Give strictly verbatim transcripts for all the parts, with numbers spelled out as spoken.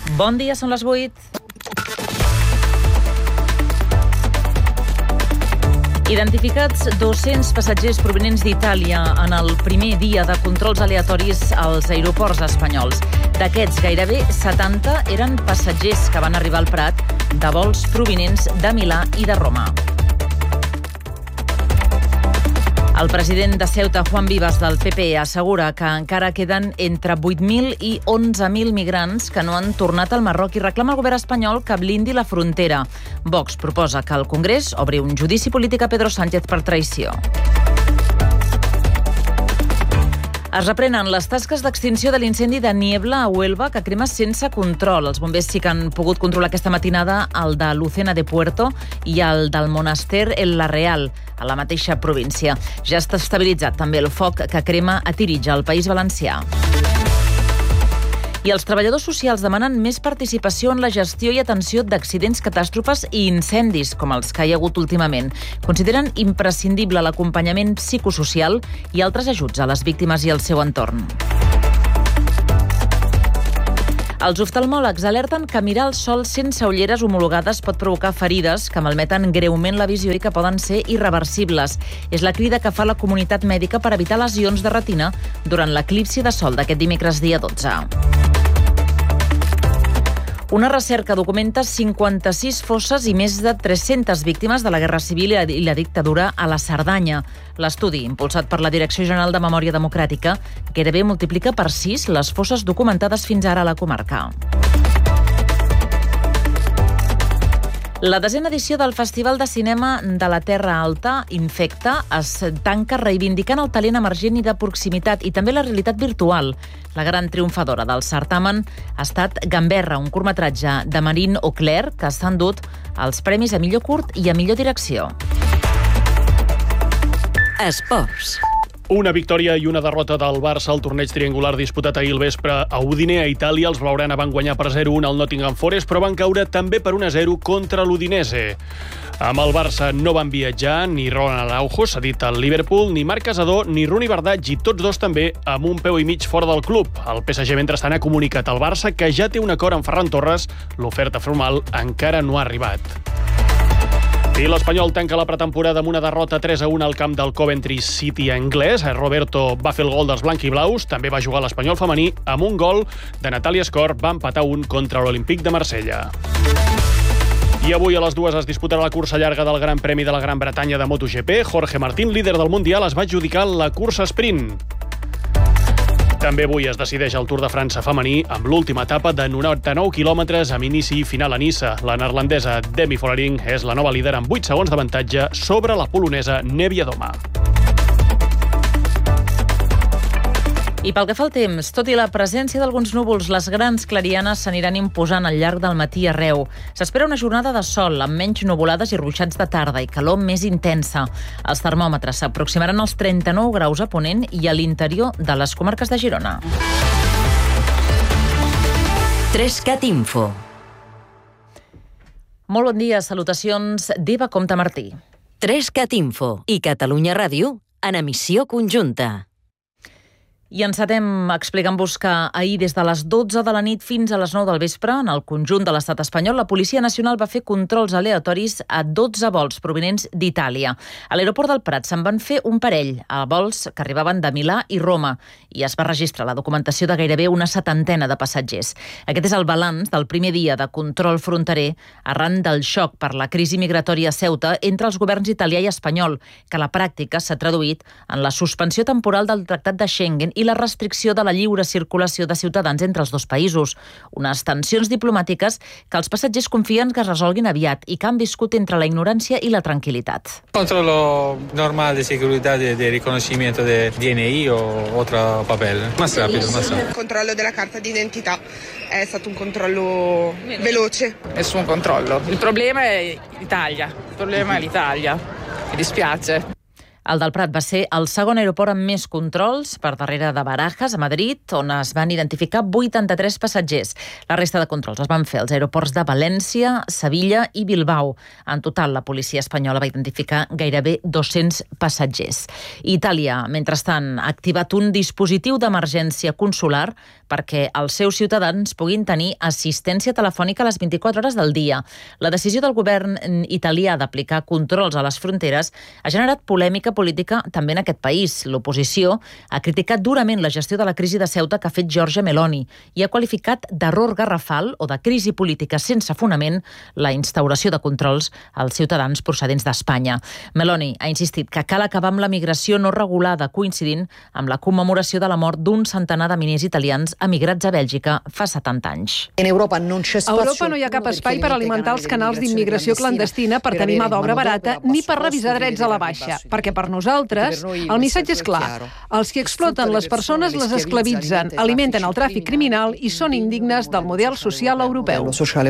Bon dia, són les vuit. Identificats dos-cents passatgers provenents d'Itàlia en el primer dia de controls aleatoris als aeroports espanyols. D'aquests, gairebé setanta eren passatgers que van arribar al Prat de vols provenents de Milà i de Roma. El president de Ceuta, Juan Vivas, del P P, assegura que encara queden entre vuit mil i onze mil migrants que no han tornat al Marroc i reclama al govern espanyol que blindi la frontera. Vox proposa que el Congrés obri un judici polític a Pedro Sánchez per traïció. Es reprenen les tasques d'extinció de l'incendi de Niebla a Huelva, que crema sense control. Els bombers sí que han pogut controlar aquesta matinada el de Lucena de Puerto i el del Monaster en La Real, a la mateixa província. Ja està estabilitzat també el foc que crema a Tiritja, al País Valencià. I els treballadors socials demanen més participació en la gestió i atenció d'accidents, catàstrofes i incendis, com els que hi ha hagut últimament. Consideren imprescindible l'acompanyament psicosocial i altres ajuts a les víctimes i al seu entorn. Els oftalmòlegs alerten que mirar el sol sense ulleres homologades pot provocar ferides que malmeten greument la visió i que poden ser irreversibles. És la crida que fa la comunitat mèdica per evitar lesions de retina durant l'eclipsi de sol d'aquest dimecres dia dotze. Una recerca documenta cinquanta-sis fosses i més de tres-centes víctimes de la Guerra Civil i la dictadura a la Cerdanya. L'estudi, impulsat per la Direcció General de Memòria Democràtica, gairebé multiplica per sis les fosses documentades fins ara a la comarca. La desena edició del Festival de Cinema de la Terra Alta, Infecta, es tanca reivindicant el talent emergent i de proximitat i també la realitat virtual. La gran triomfadora del certamen ha estat Gamberra, un curtmetratge de Marine Auclair que s'ha endut els premis a millor curt i a millor direcció. Esports. Una victòria i una derrota del Barça al torneig triangular disputat ahir al vespre a Udine, a Itàlia. Els blaugrana van guanyar per zero a un al Nottingham Forest, però van caure també per un a zero contra l'Udinese. Amb el Barça no van viatjar ni Ronald Araujo, cedit al Liverpool, ni Marc Casador, ni Rooney Bardghji, tots dos també amb un peu i mig fora del club. El P S G, mentrestant, ha comunicat al Barça que ja té un acord amb Ferran Torres. L'oferta formal encara no ha arribat. I l'Espanyol tanca la pretemporada amb una derrota tres a un al camp del Coventry City anglès. Roberto va fer el gol dels blanquiblaus. També va jugar l'Espanyol femení amb un gol de Natàlia Escort. Va empatar un contra l'Olímpic de Marsella. I avui a les dues es disputarà la cursa llarga del Gran Premi de la Gran Bretanya de MotoGP. Jorge Martín, líder del Mundial, es va adjudicar la cursa sprint. També avui es decideix el Tour de França femení amb l'última etapa de noranta-nou quilòmetres amb inici i final a Niça. La neerlandesa Demi Vollering és la nova líder amb vuit segons d'avantatge sobre la polonesa Neviadoma. I pel que fa al temps, tot i la presència d'alguns núvols, les grans clarianes s'aniran imposant al llarg del matí arreu. S'espera una jornada de sol, amb menys nuvolades i ruixats de tarda i calor més intensa. Els termòmetres s'aproximaran als trenta-nou graus a Ponent i a l'interior de les comarques de Girona. Trescat Info. Molt bon dia, salutacions d'Eva Comte Martí. Trescat Info i Catalunya Ràdio en emissió conjunta. I encetem explicant-vos que ahir des de les dotze de la nit fins a les nou del vespre, en el conjunt de l'estat espanyol, la Policia Nacional va fer controls aleatoris a dotze vols provenents d'Itàlia. A l'aeroport del Prat se'n van fer un parell, a vols que arribaven de Milà i Roma, i es va registrar la documentació de gairebé una setantena de passatgers. Aquest és el balanç del primer dia de control fronterer arran del xoc per la crisi migratòria a Ceuta entre els governs italià i espanyol, que a la pràctica s'ha traduït en la suspensió temporal del Tractat de Schengen i la restricció de la lliure circulació de ciutadans entre els dos països. Unes tensions diplomàtiques que els passatgers confien que es resolguin aviat i que han viscut entre la ignorància i la tranquil·litat. Controllo normal de seguridad de, de reconocimiento de D N I o otro papel. Más rápido, más rápido. Il controllo della carta d'identità è stato un controllo veloce. Nessun controllo. Il problema è l'Italia. Il problema è l'Italia. Mi dispiace. El del Prat va ser el segon aeroport amb més controls, per darrere de Barajas, a Madrid, on es van identificar vuitanta-tres passatgers. La resta de controls es van fer als aeroports de València, Sevilla i Bilbao. En total, la policia espanyola va identificar gairebé dos-cents passatgers. Itàlia, mentrestant, ha activat un dispositiu d'emergència consular perquè els seus ciutadans puguin tenir assistència telefònica a les vint-i-quatre hores del dia. La decisió del govern italià d'aplicar controls a les fronteres ha generat polèmica política també en aquest país. L'oposició ha criticat durament la gestió de la crisi de Ceuta que ha fet Giorgia Meloni i ha qualificat d'error garrafal o de crisi política sense fonament la instauració de controls als ciutadans procedents d'Espanya. Meloni ha insistit que cal acabar amb la migració no regulada, coincidint amb la commemoració de la mort d'un centenar de miners italians emigrats a Bèlgica fa setanta anys. En Europa no hi ha cap espai per alimentar els canals d'immigració clandestina per tenir mà d'obra barata ni per revisar drets a la baixa, perquè per nosaltres el missatge és clar. Els que exploten les persones les esclavitzen, alimenten el tràfic criminal i són indignes del model social europeu.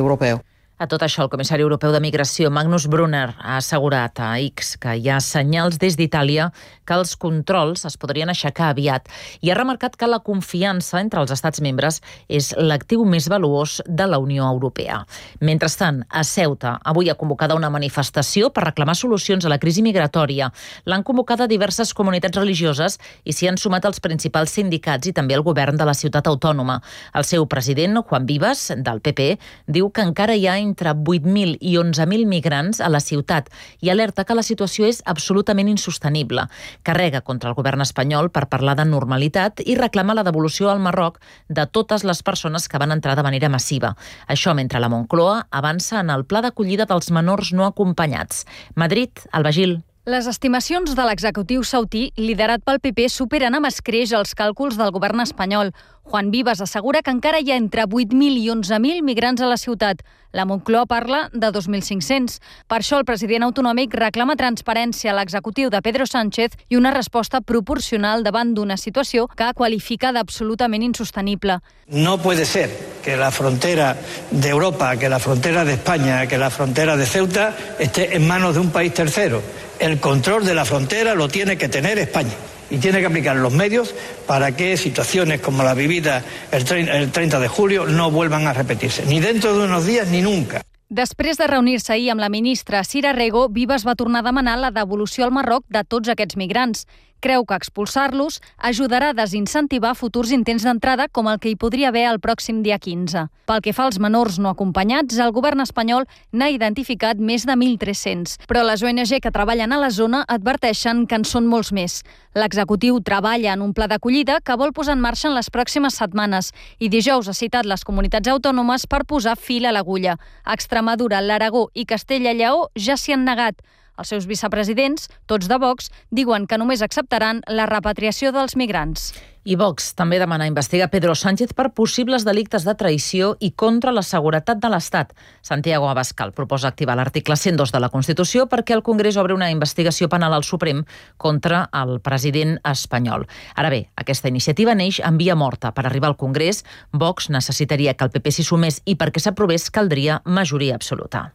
A tot això, el comissari europeu de Migració, Magnus Brunner, ha assegurat a X que hi ha senyals des d'Itàlia que els controls es podrien aixecar aviat i ha remarcat que la confiança entre els estats membres és l'actiu més valuós de la Unió Europea. Mentrestant, a Ceuta, avui ha convocada una manifestació per reclamar solucions a la crisi migratòria. L'han convocada diverses comunitats religioses i s'hi han sumat els principals sindicats i també el govern de la ciutat autònoma. El seu president, Juan Vivas, del P P, diu que encara hi ha entre vuit mil i onze mil migrants a la ciutat i alerta que la situació és absolutament insostenible. Carrega contra el govern espanyol per parlar de normalitat i reclama la devolució al Marroc de totes les persones que van entrar de manera massiva. Això mentre la Moncloa avança en el pla d'acollida dels menors no acompanyats. Madrid, Alba Gil. Les estimacions de l'executiu saudí, liderat pel P P, superen amb escreix els càlculs del govern espanyol. Juan Vivas assegura que encara hi ha entre vuit mil i onze mil migrants a la ciutat. La Moncloa parla de dos mil cinc-cents. Per això el president autonòmic reclama transparència a l'executiu de Pedro Sánchez i una resposta proporcional davant d'una situació que ha qualificat d'absolutament insostenible. No puede ser que la frontera de Europa, que la frontera de España, que la frontera de Ceuta esté en manos de un país tercero. El control de la frontera lo tiene que tener España y tiene que aplicar los medios para que situaciones como la vivida el treinta de julio no vuelvan a repetirse, ni dentro de unos días ni nunca. Després de reunir-se ahir amb la ministra Sira Rego, Vivas va tornar a demanar la devolució al Marroc de tots aquests migrants. Creu que expulsar-los ajudarà a desincentivar futurs intents d'entrada com el que hi podria haver el pròxim dia quinze. Pel que fa als menors no acompanyats, el govern espanyol n'ha identificat més de mil tres-cents, però les O N G que treballen a la zona adverteixen que en són molts més. L'executiu treballa en un pla d'acollida que vol posar en marxa en les pròximes setmanes i dijous ha citat les comunitats autònomes per posar fil a l'agulla. Extremadura, l'Aragó i Castella i Lleó ja s'hi han negat. Els seus vicepresidents, tots de Vox, diuen que només acceptaran la repatriació dels migrants. I Vox també demana investigar Pedro Sánchez per possibles delictes de traïció i contra la seguretat de l'Estat. Santiago Abascal proposa activar l'article cent dos de la Constitució perquè el Congrés obre una investigació penal al Suprem contra el president espanyol. Ara bé, aquesta iniciativa neix en via morta. Per arribar al Congrés, Vox necessitaria que el P P s'hi sumés i perquè s'aprovés caldria majoria absoluta.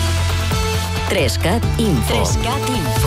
Trescat Info. Trescat Info.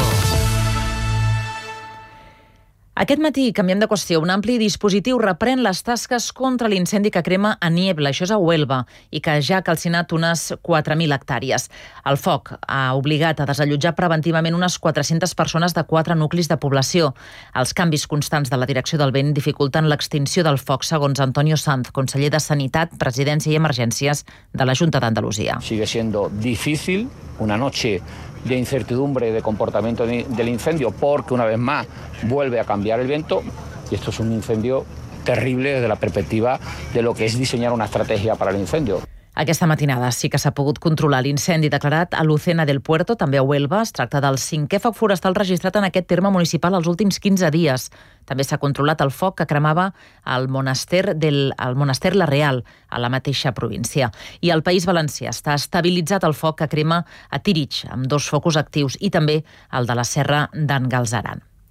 Aquest matí, canviem de qüestió, un ampli dispositiu reprèn les tasques contra l'incendi que crema a Niebla, això és a Huelva, i que ja ha calcinat unes quatre mil hectàrees. El foc ha obligat a desallotjar preventivament unes quatre-centes persones de quatre nuclis de població. Els canvis constants de la direcció del vent dificulten l'extinció del foc, segons Antonio Sanz, conseller de Sanitat, Presidència i Emergències de la Junta d'Andalusia. Sigue siendo difícil, una noche de incertidumbre de comportamiento del incendio, porque una vez más vuelve a cambiar el viento, y esto es un incendio terrible desde la perspectiva de lo que es diseñar una estrategia para el incendio. Aquesta matinada sí que s'ha pogut controlar l'incendi declarat a Lucena del Puerto, també a Huelva. Es tracta del cinquè foc forestal registrat en aquest terme municipal els últims quinze dies. També s'ha controlat el foc que cremava al monaster, del, al monaster La Real, a la mateixa província. I al País Valencià està estabilitzat el foc que crema a Tírig, amb dos focus actius, i també el de la Serra d'en Galzeran.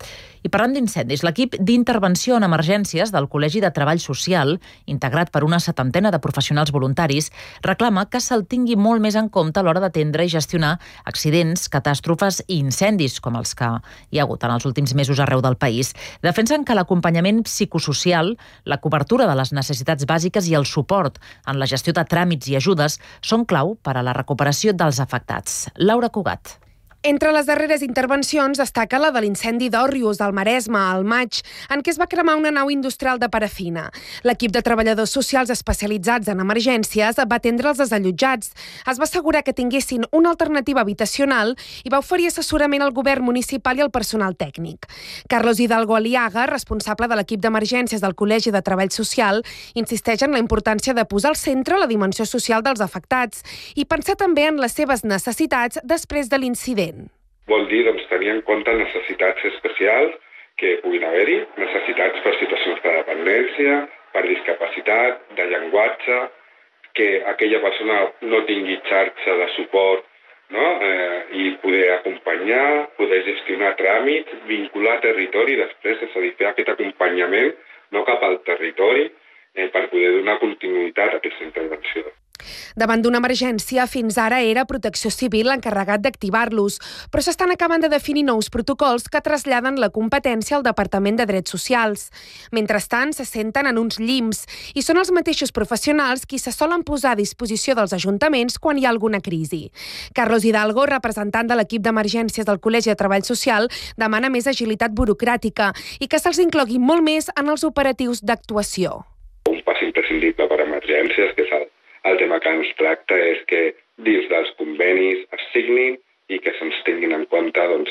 I parlant d'incendis, l'equip d'intervenció en emergències del Col·legi de Treball Social, integrat per una setantena de professionals voluntaris, reclama que se'l tingui molt més en compte a l'hora d'atendre i gestionar accidents, catàstrofes i incendis, com els que hi ha hagut en els últims mesos arreu del país. Defensen que l'acompanyament psicosocial, la cobertura de les necessitats bàsiques i el suport en la gestió de tràmits i ajudes són clau per a la recuperació dels afectats. Laura Cugat. Entre les darreres intervencions destaca la de l'incendi d'Òrrius, al Maresme, al maig, en què es va cremar una nau industrial de parafina. L'equip de treballadors socials especialitzats en emergències va atendre els desallotjats, es va assegurar que tinguessin una alternativa habitacional i va oferir assessorament al govern municipal i al personal tècnic. Carlos Hidalgo Aliaga, responsable de l'equip d'emergències del Col·legi de Treball Social, insisteix en la importància de posar al centre la dimensió social dels afectats i pensar també en les seves necessitats després de l'incident. Vol dir doncs, tenir en compte necessitats especials que puguin haver-hi, necessitats per situacions de dependència, per discapacitat, de llenguatge, que aquella persona no tingui xarxa de suport, no? eh, i poder acompanyar, poder gestionar tràmits, vincular territori, després, és a dir, fer aquest acompanyament no cap al territori eh, per poder donar continuïtat a aquesta intervenció. Davant d'una emergència, fins ara era Protecció Civil l'encarregat d'activar-los, però s'estan acabant de definir nous protocols que traslladen la competència al Departament de Drets Socials. Mentrestant, se senten en uns llims i són els mateixos professionals qui se solen posar a disposició dels ajuntaments quan hi ha alguna crisi. Carlos Hidalgo, representant de l'equip d'emergències del Col·legi de Treball Social, demana més agilitat burocràtica i que se'ls inclogui molt més en els operatius d'actuació. Un pas imprescindible per a emergències, que és el El tema que ens tracta és que dins dels convenis es signin i que se'ns tinguin en compte doncs,